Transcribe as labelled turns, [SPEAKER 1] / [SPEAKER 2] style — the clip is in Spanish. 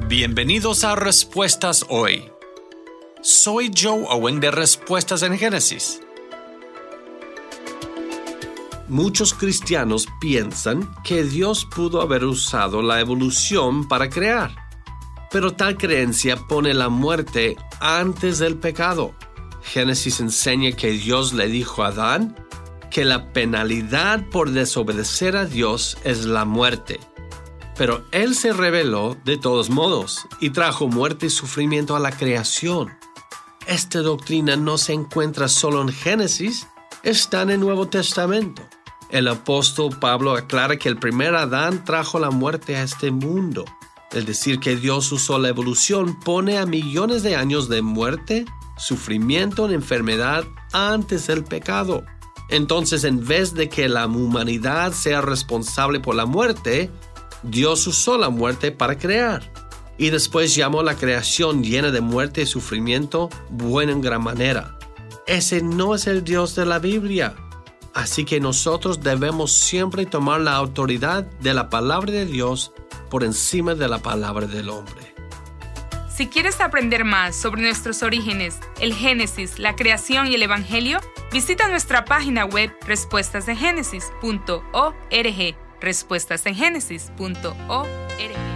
[SPEAKER 1] Bienvenidos a Respuestas Hoy. Soy Joe Owen de Respuestas en Génesis. Muchos cristianos piensan que Dios pudo haber usado la evolución para crear, pero tal creencia pone la muerte antes del pecado. Génesis enseña que Dios le dijo a Adán que la penalidad por desobedecer a Dios es la muerte. Pero Él se rebeló de todos modos y trajo muerte y sufrimiento a la creación. Esta doctrina no se encuentra solo en Génesis, está en el Nuevo Testamento. El apóstol Pablo aclara que el primer Adán trajo la muerte a este mundo. El decir que Dios usó la evolución pone a millones de años de muerte, sufrimiento y enfermedad antes del pecado. Entonces, en vez de que la humanidad sea responsable por la muerte, Dios usó la muerte para crear. Y después llamó la creación llena de muerte y sufrimiento buena en gran manera. Ese no es el Dios de la Biblia. Así que nosotros debemos siempre tomar la autoridad de la palabra de Dios por encima de la palabra del hombre.
[SPEAKER 2] Si quieres aprender más sobre nuestros orígenes, el Génesis, la creación y el Evangelio, visita nuestra página web respuestasengenesis.org. respuestasengenesis.org